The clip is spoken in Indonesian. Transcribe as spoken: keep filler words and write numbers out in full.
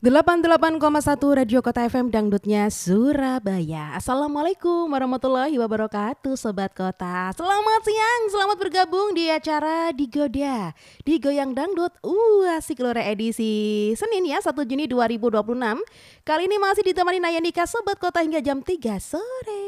delapan puluh delapan koma satu Radio Kota F M Dangdutnya Surabaya. Assalamualaikum warahmatullahi wabarakatuh Sobat Kota. Selamat siang, selamat bergabung di acara Digoda Digoyang Dangdut uh, Asik Lore edisi Senin ya satu Juni dua ribu dua puluh enam. Kali ini masih ditemani Naya Nika Sobat Kota hingga jam tiga sore.